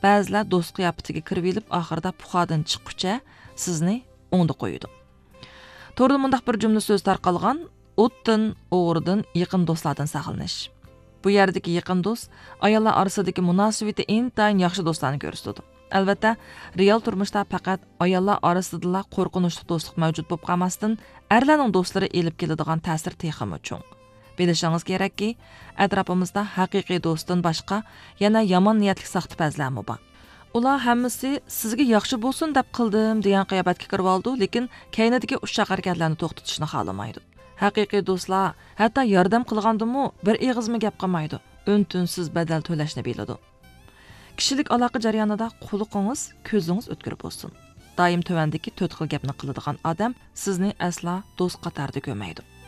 ba'zilar do'st qiyofatiga kirib olib, oxirida puxadan chiqquncha sizni o'ngda qo'yadi. To'g'ri mundaq bir jumla so'z tarqalgan: o'tdan, o'g'ridan, yaqin do'stlardan saqlanish. Bu yerdagi yaqin do'st ayollar orasidagi munosabati intayin yaxshi do'stlarni ko'rsatadi. Albatta, real turmushda faqat ayollar orasida qo'rqinchli do'stlik mavjud bo'lib qolmasdan, erlarning do'stlari elib keladigan ta'sir texmi cho'ng. Bilishingiz kerakki, atrofimizda haqiqiy do'stdan boshqa yana yomon niyatli saxtipazlarmi bor. Ular hammasi sizga yaxshi bo'lsin deb qildim degan qiyofatga kirib oldi, lekin kaynidagi ushaq harakatlarni to'xtatishni xohlamaydi. Haqiqiy do'stlar hatto yordam qilgandimi bir eg'izmi gap qilmaydi. Untunsiz badal to'lashni biladi. Kishilik aloqa jarayonida quliqingiz, ko'zingiz o'tkir bo'lsin. Doim tuvandagi 4 xil gapni qiladigan odam sizni asla do'st qatorida ko'rmaydi.